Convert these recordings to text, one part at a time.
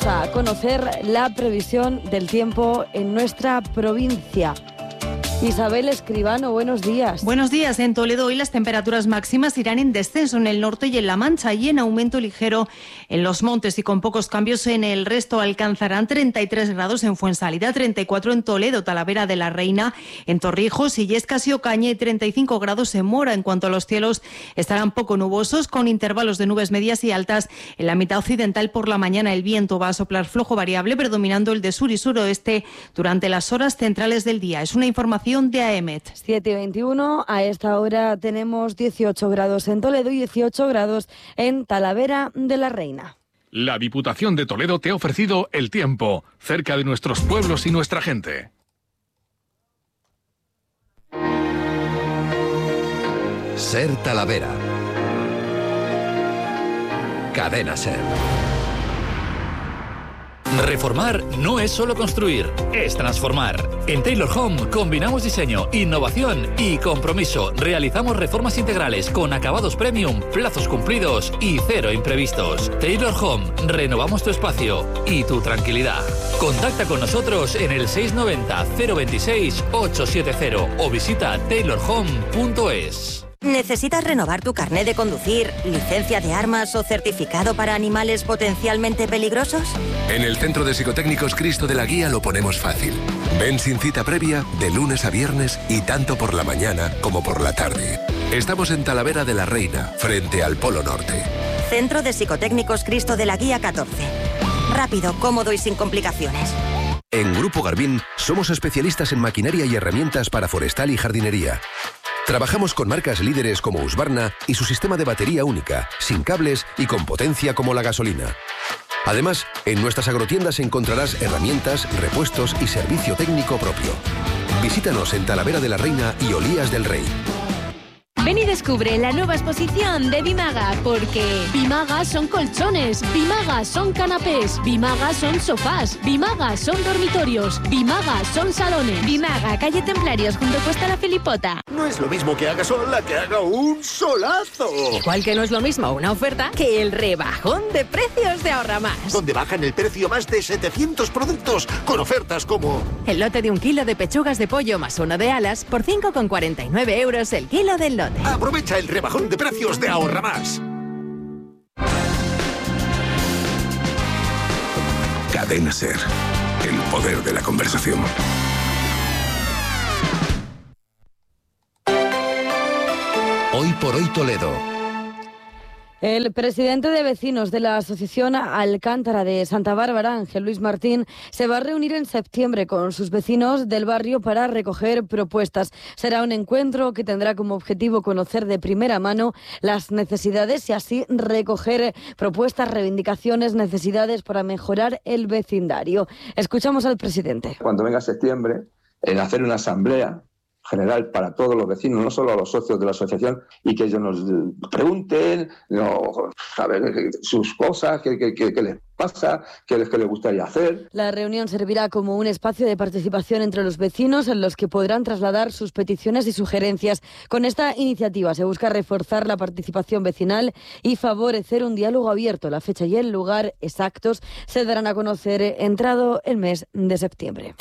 a conocer la previsión del tiempo en nuestra provincia. Isabel Escribano, buenos días. Buenos días. En Toledo hoy las temperaturas máximas irán en descenso en el norte y en La Mancha y en aumento ligero en los montes y con pocos cambios en el resto. Alcanzarán 33 grados en Fuensalida, 34 en Toledo, Talavera de la Reina, en Torrijos, Illescas y Ocaña y 35 grados en Mora. En cuanto a los cielos, estarán poco nubosos con intervalos de nubes medias y altas. En la mitad occidental por la mañana el viento va a soplar flojo variable, predominando el de sur y suroeste durante las horas centrales del día. Es una información de AEMET. 7:21, a esta hora tenemos 18 grados en Toledo y 18 grados en Talavera de la Reina. La Diputación de Toledo te ha ofrecido el tiempo, cerca de nuestros pueblos y nuestra gente. Ser Talavera. Cadena Ser. Reformar no es solo construir, es transformar. En Taylor Home combinamos diseño, innovación y compromiso. Realizamos reformas integrales con acabados premium, plazos cumplidos y cero imprevistos. Taylor Home, renovamos tu espacio y tu tranquilidad. Contacta con nosotros en el 690 026 870 o visita taylorhome.es. ¿Necesitas renovar tu carné de conducir, licencia de armas o certificado para animales potencialmente peligrosos? En el Centro de Psicotécnicos Cristo de la Guía lo ponemos fácil. Ven sin cita previa de lunes a viernes y tanto por la mañana como por la tarde. Estamos en Talavera de la Reina, frente al Polo Norte. Centro de Psicotécnicos Cristo de la Guía 14. Rápido, cómodo y sin complicaciones. En Grupo Garbín somos especialistas en maquinaria y herramientas para forestal y jardinería. Trabajamos con marcas líderes como Husqvarna y su sistema de batería única, sin cables y con potencia como la gasolina. Además, en nuestras agrotiendas encontrarás herramientas, repuestos y servicio técnico propio. Visítanos en Talavera de la Reina y Olías del Rey. Ven y descubre la nueva exposición de Bimaga, porque Bimaga son colchones, Bimaga son canapés, Bimaga son sofás, Bimaga son dormitorios, Bimaga son salones. Bimaga, calle Templarios, junto a Cuesta la Filipota. No es lo mismo que haga sol a que haga un solazo. Igual que no es lo mismo una oferta que el rebajón de precios de Ahorra Más. Donde bajan el precio más de 700 productos con ofertas como... El lote de 1 kilo de pechugas de pollo más 1 de alas por 5,49 euros el kilo del lote. Aprovecha el rebajón de precios de Ahorra Más. Cadena Ser. El poder de la conversación. Hoy por hoy Toledo. El presidente de vecinos de la Asociación Alcántara de Santa Bárbara, Ángel Luis Martín, se va a reunir en septiembre con sus vecinos del barrio para recoger propuestas. Será un encuentro que tendrá como objetivo conocer de primera mano las necesidades y así recoger propuestas, reivindicaciones, necesidades para mejorar el vecindario. Escuchamos al presidente. Cuando venga septiembre, en hacer una asamblea general para todos los vecinos, no solo a los socios de la asociación, y que ellos nos pregunten a ver sus cosas, qué les pasa, qué les gustaría hacer. La reunión servirá como un espacio de participación entre los vecinos en los que podrán trasladar sus peticiones y sugerencias. Con esta iniciativa se busca reforzar la participación vecinal y favorecer un diálogo abierto. La fecha y el lugar exactos se darán a conocer entrado el mes de septiembre.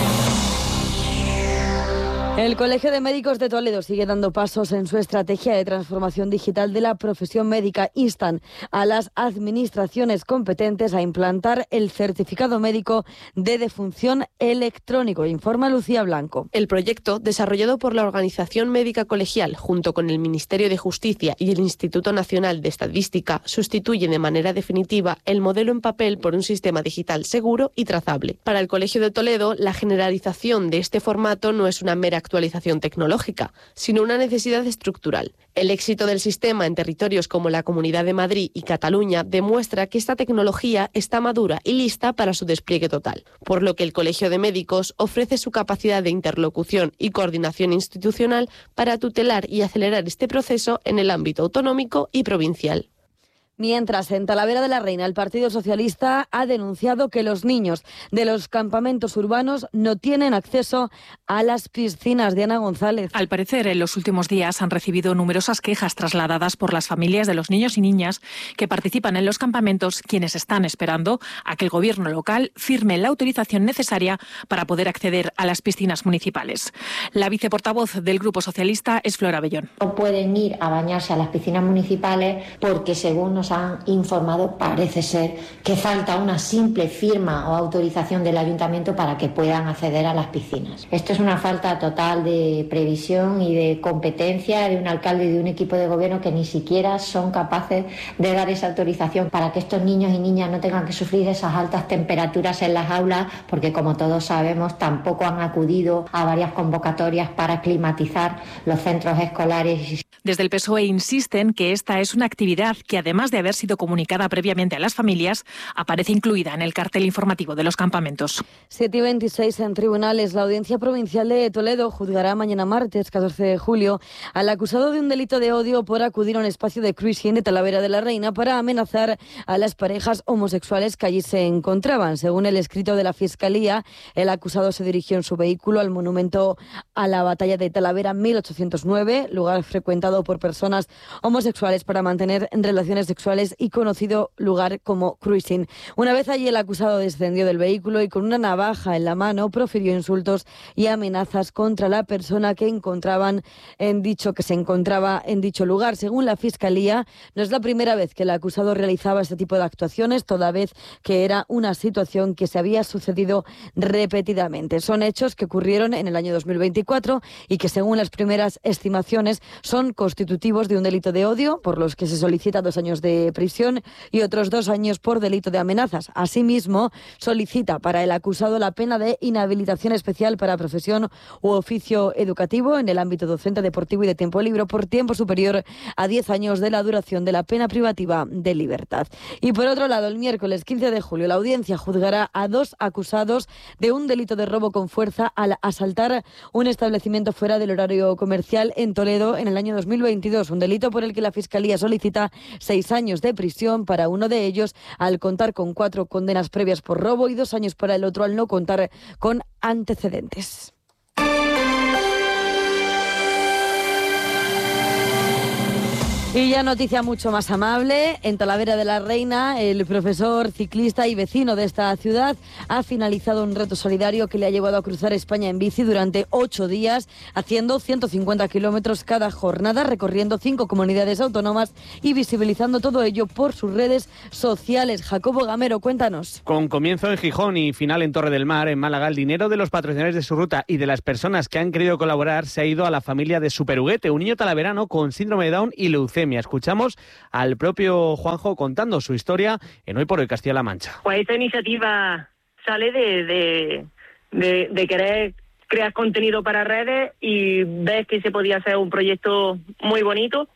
El Colegio de Médicos de Toledo sigue dando pasos en su estrategia de transformación digital de la profesión médica. Instan a las administraciones competentes a implantar el certificado médico de defunción electrónico, informa Lucía Blanco. El proyecto, desarrollado por la Organización Médica Colegial junto con el Ministerio de Justicia y el Instituto Nacional de Estadística, sustituye de manera definitiva el modelo en papel por un sistema digital seguro y trazable. Para el Colegio de Toledo, la generalización de este formato no es una mera actualización tecnológica, sino una necesidad estructural. El éxito del sistema en territorios como la Comunidad de Madrid y Cataluña demuestra que esta tecnología está madura y lista para su despliegue total, por lo que el Colegio de Médicos ofrece su capacidad de interlocución y coordinación institucional para tutelar y acelerar este proceso en el ámbito autonómico y provincial. Mientras, en Talavera de la Reina, el Partido Socialista ha denunciado que los niños de los campamentos urbanos no tienen acceso a las piscinas. Diana González. Al parecer, en los últimos días han recibido numerosas quejas trasladadas por las familias de los niños y niñas que participan en los campamentos, quienes están esperando a que el gobierno local firme la autorización necesaria para poder acceder a las piscinas municipales. La viceportavoz del Grupo Socialista es Flora Bellón. No pueden ir a bañarse a las piscinas municipales porque, según nos han informado, parece ser que falta una simple firma o autorización del ayuntamiento para que puedan acceder a las piscinas. Esto es una falta total de previsión y de competencia de un alcalde y de un equipo de gobierno que ni siquiera son capaces de dar esa autorización para que estos niños y niñas no tengan que sufrir esas altas temperaturas en las aulas, porque, como todos sabemos, tampoco han acudido a varias convocatorias para climatizar los centros escolares. Desde el PSOE insisten que esta es una actividad que, además de haber sido comunicada previamente a las familias, aparece incluida en el cartel informativo de los campamentos. 7:26 en tribunales. La Audiencia Provincial de Toledo juzgará mañana martes, 14 de julio, al acusado de un delito de odio por acudir a un espacio de cruising de Talavera de la Reina para amenazar a las parejas homosexuales que allí se encontraban. Según el escrito de la Fiscalía, el acusado se dirigió en su vehículo al monumento a la batalla de Talavera 1809, lugar frecuentado por personas homosexuales para mantener relaciones sexuales y conocido lugar como cruising. Una vez allí, el acusado descendió del vehículo y con una navaja en la mano profirió insultos y amenazas contra la persona que se encontraba en dicho lugar. Según la Fiscalía, no es la primera vez que el acusado realizaba este tipo de actuaciones, toda vez que era una situación que se había sucedido repetidamente. Son hechos que ocurrieron en el año 2024 y que, según las primeras estimaciones, son constitutivos de un delito de odio, por los que se solicita 2 años de prisión y otros 2 años por delito de amenazas. Asimismo, solicita para el acusado la pena de inhabilitación especial para profesión u oficio educativo en el ámbito docente, deportivo y de tiempo libre por tiempo superior a 10 años de la duración de la pena privativa de libertad. Y por otro lado, el miércoles 15 de julio, la audiencia juzgará a 2 acusados de un delito de robo con fuerza al asaltar un establecimiento fuera del horario comercial en Toledo en el año 2022, un delito por el que la Fiscalía solicita 6 años de prisión para uno de ellos, al contar con 4 condenas previas por robo, y 2 años para el otro al no contar con antecedentes. Y ya noticia mucho más amable. En Talavera de la Reina, el profesor, ciclista y vecino de esta ciudad ha finalizado un reto solidario que le ha llevado a cruzar España en bici durante 8 días, haciendo 150 kilómetros cada jornada, recorriendo 5 comunidades autónomas y visibilizando todo ello por sus redes sociales. Jacobo Gamero, cuéntanos. Con comienzo en Gijón y final en Torre del Mar, en Málaga, el dinero de los patrocinadores de su ruta y de las personas que han querido colaborar se ha ido a la familia de Superhuguete, un niño talaverano con síndrome de Down y leucemia. Escuchamos al propio Juanjo contando su historia en Hoy por Hoy Castilla-La Mancha. Pues esta iniciativa sale de querer crear contenido para redes y ves que se podía hacer un proyecto muy bonito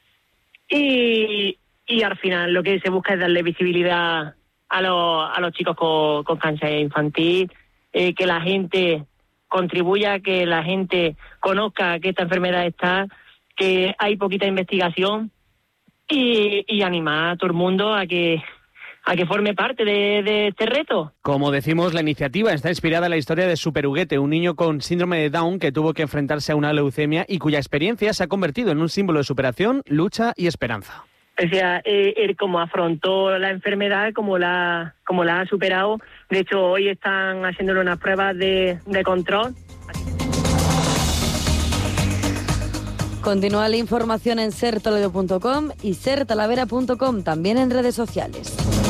y al final lo que se busca es darle visibilidad a los chicos con cáncer infantil, que la gente contribuya, que la gente conozca que esta enfermedad está, que hay poquita investigación y animar a todo el mundo a que forme parte de este reto. Como decimos, la iniciativa está inspirada en la historia de Superhuguete, un niño con síndrome de Down que tuvo que enfrentarse a una leucemia y cuya experiencia se ha convertido en un símbolo de superación, lucha y esperanza. O sea, él como afrontó la enfermedad, como la ha superado. De hecho, hoy están haciéndole unas pruebas de control. Continúa la información en sertoledo.com y sertalavera.com, también en redes sociales.